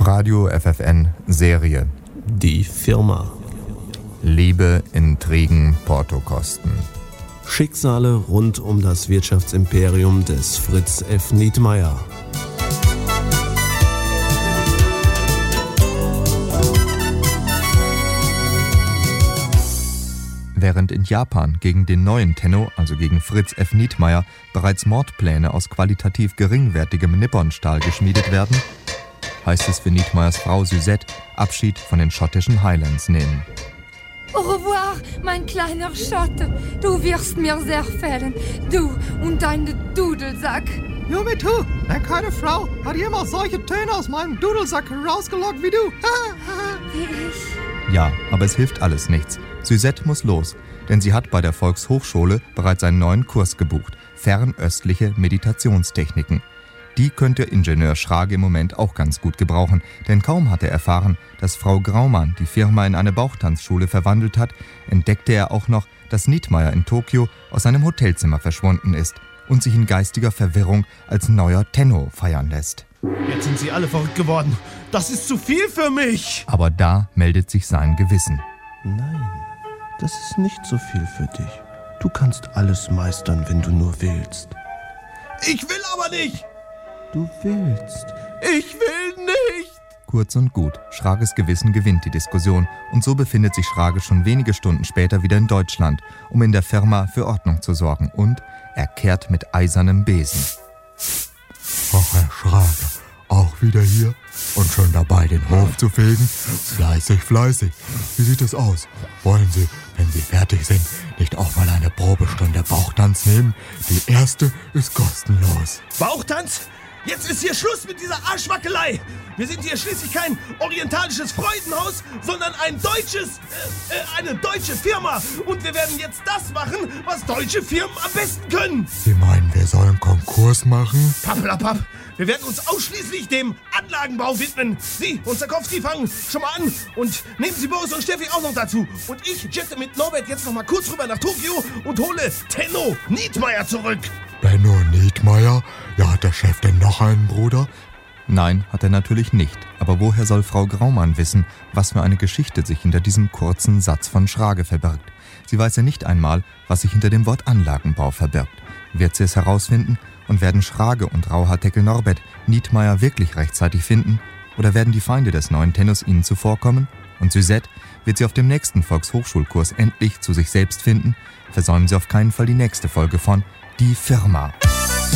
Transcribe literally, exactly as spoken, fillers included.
Radio F F N Serie. Die Firma. Liebe, Intrigen, Portokosten. Schicksale rund um das Wirtschaftsimperium des Fritz F. Nietmeyer. Während in Japan gegen den neuen Tenno, also gegen Fritz F. Nietmeyer, bereits Mordpläne aus qualitativ geringwertigem Nippon-Stahl geschmiedet werden, heißt es für Nietmeyers Frau Suzette, Abschied von den schottischen Highlands nehmen. Au revoir, mein kleiner Schotte. Du wirst mir sehr fehlen. Du und dein Dudelsack. Ja, mir tu. Denn keine Frau hat jemals solche Töne aus meinem Dudelsack rausgelockt wie du. Wie ich. Ja, aber es hilft alles nichts. Suzette muss los, denn sie hat bei der Volkshochschule bereits einen neuen Kurs gebucht. Fernöstliche Meditationstechniken. Die könnte Ingenieur Schrage im Moment auch ganz gut gebrauchen, denn kaum hat er erfahren, dass Frau Graumann die Firma in eine Bauchtanzschule verwandelt hat, entdeckte er auch noch, dass Nietmeyer in Tokio aus seinem Hotelzimmer verschwunden ist und sich in geistiger Verwirrung als neuer Tenno feiern lässt. Jetzt sind sie alle verrückt geworden. Das ist zu viel für mich. Aber da meldet sich sein Gewissen. Nein, das ist nicht so viel für dich. Du kannst alles meistern, wenn du nur willst. Ich will aber nicht. Du willst. Ich will nicht. Kurz und gut, Schrages Gewissen gewinnt die Diskussion und so befindet sich Schrage schon wenige Stunden später wieder in Deutschland, um in der Firma für Ordnung zu sorgen, und er kehrt mit eisernem Besen. Ach, Herr Schrage, auch wieder hier und schon dabei, den Hof zu fegen? Fleißig, fleißig. Wie sieht es aus? Wollen Sie, wenn Sie fertig sind, nicht auch mal eine Probestunde Bauchtanz nehmen? Die erste ist kostenlos. Bauchtanz? Jetzt ist hier Schluss mit dieser Arschwackelei. Wir sind hier schließlich kein orientalisches Freudenhaus, sondern ein deutsches, äh, äh, eine deutsche Firma. Und wir werden jetzt das machen, was deutsche Firmen am besten können. Sie meinen, wir sollen Konkurs machen? Pappelapapp. Wir werden uns ausschließlich dem Anlagenbau widmen. Sie und Sarkowski fangen schon mal an. Und nehmen Sie Boris und Steffi auch noch dazu. Und ich jette mit Norbert jetzt noch mal kurz rüber nach Tokio und hole Tenno Nietmeyer zurück. Benno Nietmeyer? Ja, hat der Chef denn noch einen Bruder? Nein, hat er natürlich nicht. Aber woher soll Frau Graumann wissen, was für eine Geschichte sich hinter diesem kurzen Satz von Schrage verbirgt? Sie weiß ja nicht einmal, was sich hinter dem Wort Anlagenbau verbirgt. Wird sie es herausfinden? Und werden Schrage und Rauhaardeckel Norbert Nietmeyer wirklich rechtzeitig finden? Oder werden die Feinde des neuen Tennos ihnen zuvorkommen? Und Suzette, wird sie auf dem nächsten Volkshochschulkurs endlich zu sich selbst finden? Versäumen Sie auf keinen Fall die nächste Folge von Die Firma.